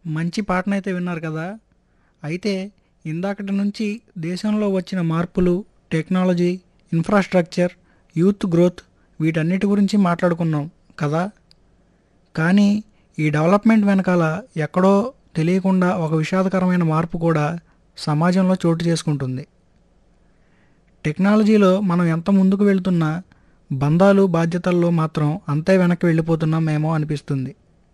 మంచి పాటనైతే విన్నారు కదా! అయితే ఇందాకటి నుంచి దేశంలో వచ్చిన మార్పులు, టెక్నాలజీ, ఇన్‌ఫ్రాస్ట్రక్చర్, యూత్ గ్రోత్ వీటన్నిటి గురించి మాట్లాడుకున్నాం కదా! కానీ ఈ డెవలప్‌మెంట్ వెనకాల ఎక్కడో తెలియకుండా ఒక విషాదకరమైన మార్పు కూడా సమాజంలో చోటు చేసుకుంటుంది. టెక్నాలజీలో మనం ఎంత ముందుకు వెళ్తున్నా బంధాలు, బాధ్యతల్లో మాత్రం అంతే వెనక్కి వెళ్ళిపోతున్నామేమో అనిపిస్తుంది.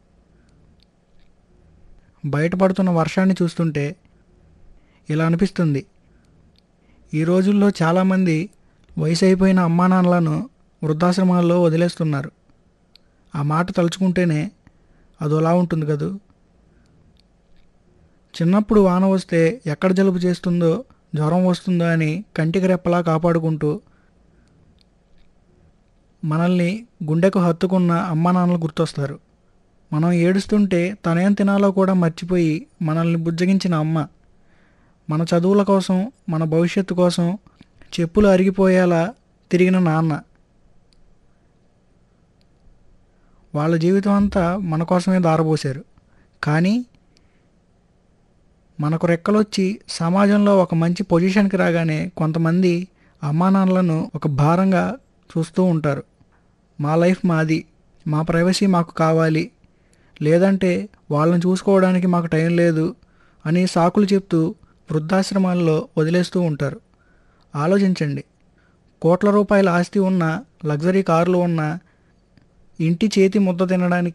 బయటపడుతున్న వర్షాన్ని చూస్తుంటే ఇలా అనిపిస్తుంది. ఈ రోజుల్లో చాలామంది వయసైపోయిన అమ్మానాన్నలను వృద్ధాశ్రమాల్లో వదిలేస్తున్నారు. ఆ మాట తలుచుకుంటేనే అదోలా ఉంటుంది కదూ! చిన్నప్పుడు వాన వస్తే ఎక్కడ జలుబు చేస్తుందో, జ్వరం వస్తుందో అని కంటికి రెప్పలా కాపాడుకుంటూ మనల్ని గుండెకు హత్తుకున్న అమ్మానాన్నలు గుర్తొస్తారు. మనం ఏడుస్తుంటే తనేం తినాలో కూడా మర్చిపోయి మనల్ని బుజ్జగించిన అమ్మ, మన చదువుల కోసం, మన భవిష్యత్తు కోసం చెప్పులు అరిగిపోయేలా తిరిగిన నాన్న, వాళ్ళ జీవితం అంతా మన కోసమే ధారపోశారు. కానీ మనకు రెక్కలొచ్చి సమాజంలో ఒక మంచి పొజిషన్కి రాగానే కొంతమంది అమ్మానాన్నలను ఒక భారంగా చూస్తూ ఉంటారు. మా లైఫ్ మాది, మా ప్రైవసీ మాకు కావాలి, లేదంటే వాళ్ళని చూసుకోవడానికి మాకు టైం లేదు అని సాకులు చెప్తూ వృద్ధాశ్రమాల్లో వదిలేస్తూ ఉంటారు. ఆలోచించండి, కోట్ల రూపాయల ఆస్తి ఉన్న, లగ్జరీ కార్లు ఉన్న, ఇంటి చేతి ముద్ద తినడానికి